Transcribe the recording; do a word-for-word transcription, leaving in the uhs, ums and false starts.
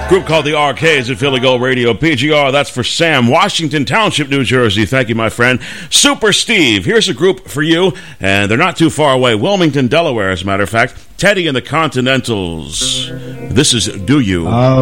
Group called the Arcades at Philly Gold Radio. P G R, that's for Sam. Washington Township, New Jersey. Thank you, my friend. Super Steve, here's a group for you, and they're not too far away. Wilmington, Delaware, as a matter of fact. Teddy and the Continentals. This is Do You. Uh,